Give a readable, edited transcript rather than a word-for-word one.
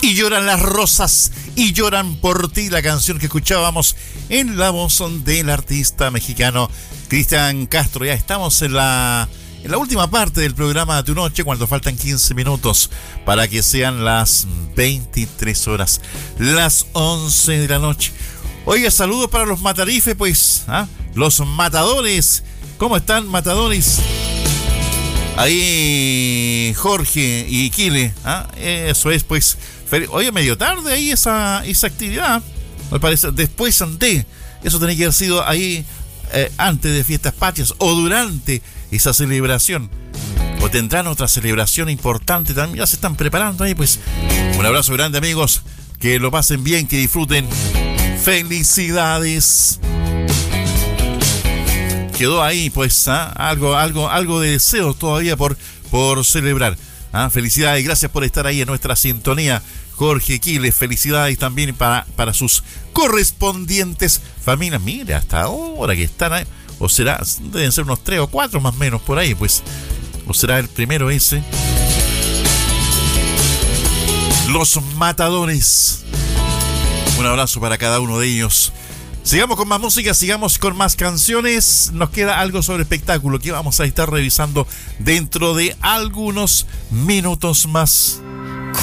Y lloran las rosas y lloran por ti, la canción que escuchábamos en la voz del artista mexicano Cristian Castro. Ya estamos en la última parte del programa de Tu Noche, cuando faltan 15 minutos para que sean las 23 horas, las 11 de la noche. Oiga, saludos para los Matarife, pues, los matadores. ¿Cómo están, matadores? Ahí Jorge y Kile, eso es, pues. Oye, medio tarde ahí esa actividad, me parece. Después de eso tenía que haber sido ahí antes de Fiestas Patrias o durante esa celebración. O tendrán otra celebración importante también, ya se están preparando ahí, pues. Un abrazo grande, amigos, que lo pasen bien, que disfruten. Felicidades. Quedó ahí, pues, algo de deseo todavía por celebrar. Felicidades, gracias por estar ahí en nuestra sintonía, Jorge Quiles. Felicidades también para sus correspondientes familias. Mira, hasta ahora que están ahí, o será, deben ser unos 3 o 4 más o menos por ahí, pues, o será el primero ese. Los matadores. Un abrazo para cada uno de ellos. Sigamos con más música, sigamos con más canciones. Nos queda algo sobre espectáculo que vamos a estar revisando dentro de algunos minutos más.